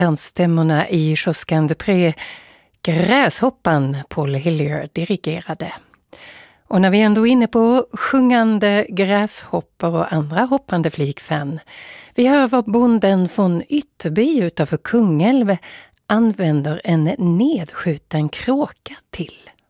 Dansstämmorna i Josquin de Pré, Gräshoppan Paul Hillier dirigerade. Och när vi ändå är inne på sjungande gräshoppor och andra hoppande flikfän, vi hör vad bonden från Ytterby utanför Kungälv använder en nedskjuten kråka till.